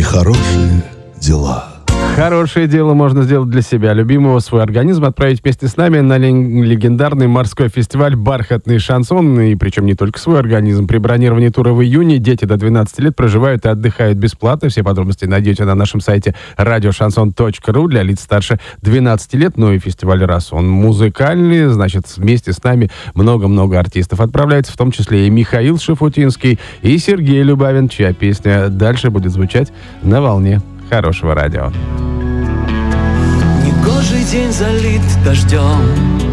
хорошие дела. Хорошее дело можно сделать для себя. Любимого свой организм отправить вместе с нами на легендарный морской фестиваль «Бархатный шансон». И причем не только свой организм. При бронировании тура в июне дети до 12 лет проживают и отдыхают бесплатно. Все подробности найдете на нашем сайте radioshanson.ru для лиц старше 12 лет. Ну и фестиваль раз он музыкальный, значит, вместе с нами много-много артистов отправляется, в том числе и Михаил Шафутинский, и Сергей Любавин, чья песня дальше будет звучать на волне хорошего радио. Негожий день залит дождем,